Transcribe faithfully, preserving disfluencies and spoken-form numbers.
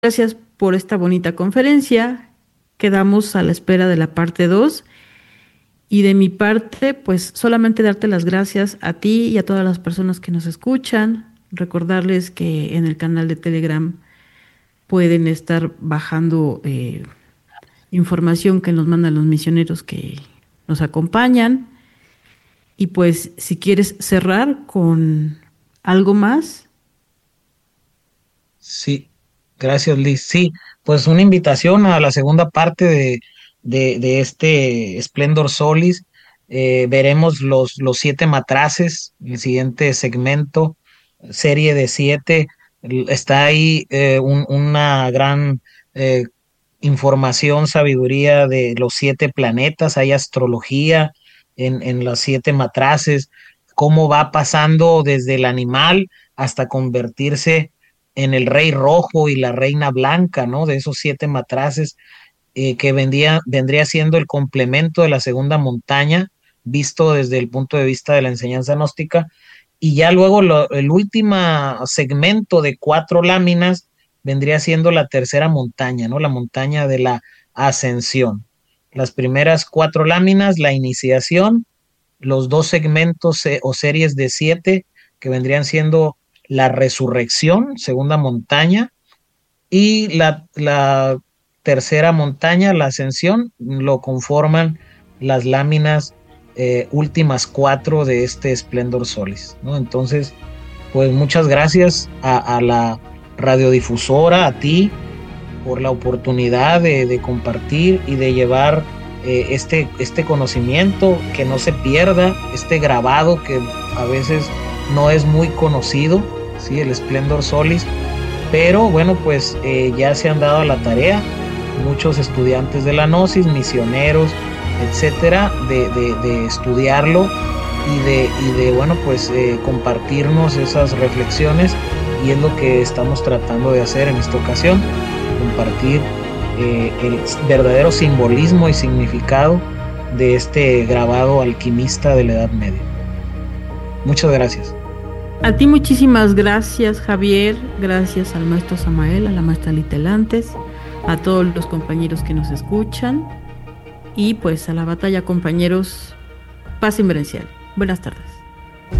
gracias por esta bonita conferencia. Quedamos a la espera de la parte dos. Y de mi parte, pues solamente darte las gracias a ti y a todas las personas que nos escuchan. Recordarles que en el canal de Telegram pueden estar bajando eh, información que nos mandan los misioneros que nos acompañan. Y pues si quieres cerrar con algo más. Sí, gracias Liz. Sí, pues una invitación a la segunda parte de, de, de este Splendor Solis. Eh, veremos los, los siete matraces, el siguiente segmento, serie de siete. L- Está ahí eh, un- una gran eh, información, sabiduría de los siete planetas, hay astrología en, en los siete matraces, cómo va pasando desde el animal hasta convertirse en el rey rojo y la reina blanca, ¿no? De esos siete matraces, eh, que vendría, vendría siendo el complemento de la segunda montaña, visto desde el punto de vista de la enseñanza gnóstica. Y ya luego lo, el último segmento de cuatro láminas vendría siendo la tercera montaña, ¿no? La montaña de la ascensión. Las primeras cuatro láminas, la iniciación, los dos segmentos eh, o series de siete que vendrían siendo la resurrección, segunda montaña, y la, la tercera montaña, la ascensión, lo conforman las láminas eh, últimas cuatro de este Splendor Solis, ¿no? Entonces, pues muchas gracias a, a la radiodifusora, a ti, por la oportunidad de, de compartir y de llevar eh, este, este conocimiento, que no se pierda, este grabado que a veces no es muy conocido, ¿sí? El Splendor Solis, pero bueno, pues eh, ya se han dado a la tarea muchos estudiantes de la Gnosis, misioneros, etcétera, de, de, de estudiarlo y de, y de bueno, pues eh, compartirnos esas reflexiones, y es lo que estamos tratando de hacer en esta ocasión, compartir eh, el verdadero simbolismo y significado de este grabado alquimista de la Edad Media. Muchas gracias. A ti muchísimas gracias, Javier. Gracias al maestro Samael, a la maestra Litelantes, a todos los compañeros que nos escuchan. Y pues a la batalla, compañeros. Paz inverencial. Buenas tardes.